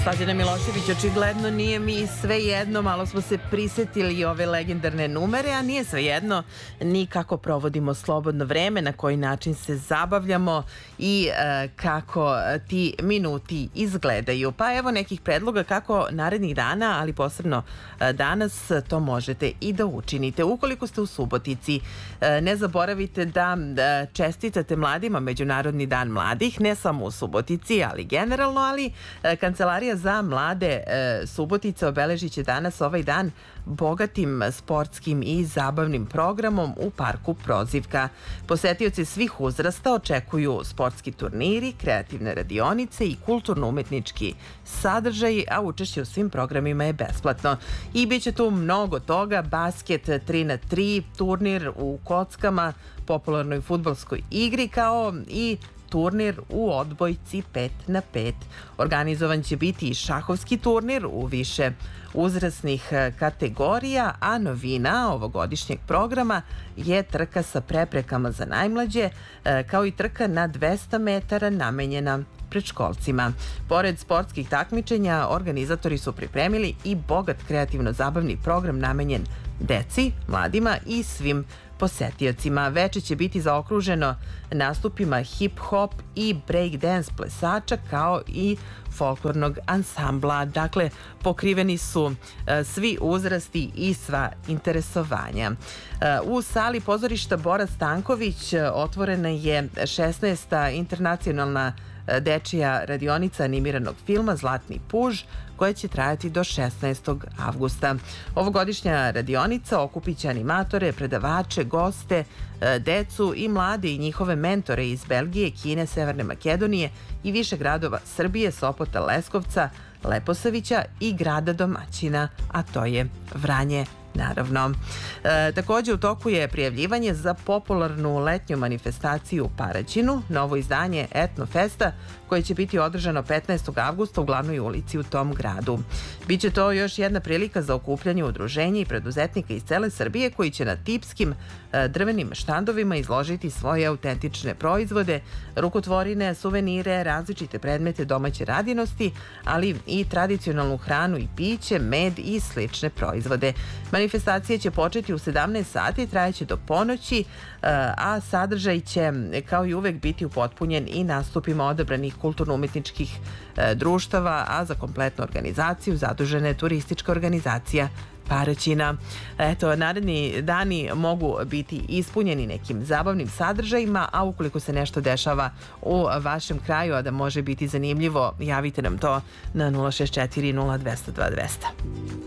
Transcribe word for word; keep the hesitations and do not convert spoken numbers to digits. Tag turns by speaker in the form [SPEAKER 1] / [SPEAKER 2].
[SPEAKER 1] Slađana Milošević, očigledno nije mi sve jedno, malo smo se prisetili ove legendarne numere, a nije sve jedno ni kako provodimo slobodno vreme, na koji način se zabavljamo i e, kako ti minuti izgledaju. Pa evo nekih predloga kako narednih dana, ali posebno e, danas, to možete i da učinite. Ukoliko ste u Subotici, e, ne zaboravite da e, čestitate mladima Međunarodni dan mladih, ne samo u Subotici, ali generalno, ali e, Kancelarija za mlade e, Subotice obeležit će danas ovaj dan bogatim sportskim i zabavnim programom u parku Prozivka. Posetioci svih uzrasta očekuju sportski turniri, kreativne radionice i kulturno-umetnički sadržaj, a učešće u svim programima je besplatno. I bit će tu mnogo toga, basket tri na tri, turnir u kockama, popularnoj fudbalskoj igri, kao i turnir u odbojci pet na pet. Organizovan će biti i šahovski turnir u više uzrasnih kategorija, a novina ovogodišnjeg programa je trka sa preprekama za najmlađe, kao i trka na dvesta metara namenjena predškolcima. Pored sportskih takmičenja, organizatori su pripremili i bogat kreativno-zabavni program namenjen deci, mladima i svim posetiocima. Veče će biti zaokruženo nastupima hip-hop i break-dance plesača, kao i folklornog ansambla. Dakle, pokriveni su e, svi uzrasti i sva interesovanja. E, u sali pozorišta Bora Stanković otvorena je šesnaesta internacionalna dečija radionica animiranog filma Zlatni puž, koja će trajati do šesnaestog avgusta. Ovogodišnja radionica okupit će animatore, predavače, goste, decu i mlade i njihove mentore iz Belgije, Kine, Severne Makedonije i više gradova Srbije, Sopota, Leskovca, Leposavića i grada domaćina, a to je Vranje. Naravno. E, također u toku je prijavljivanje za popularnu letnju manifestaciju u Paraćinu, novo izdanje Etnofesta, koje će biti održano petnaestog avgusta u glavnoj ulici u tom gradu. Biće to još jedna prilika za okupljanje udruženja i preduzetnika iz cele Srbije koji će na tipskim e, drvenim štandovima izložiti svoje autentične proizvode, rukotvorine, suvenire, različite predmete domaće radinosti, ali i tradicionalnu hranu i piće, med i slične proizvode. Manifestacija će početi u sedamnaest sati, trajeće do ponoći, a sadržaj će kao i uvek biti upotpunjen i nastupima odabranih kulturno-umetničkih društava, a za kompletnu organizaciju zadužena je turistička organizacija Paraćina. Eto, naredni dani mogu biti ispunjeni nekim zabavnim sadržajima, a ukoliko se nešto dešava u vašem kraju, a da može biti zanimljivo, javite nam to na nula šest četiri nula dvesta dva dvesta.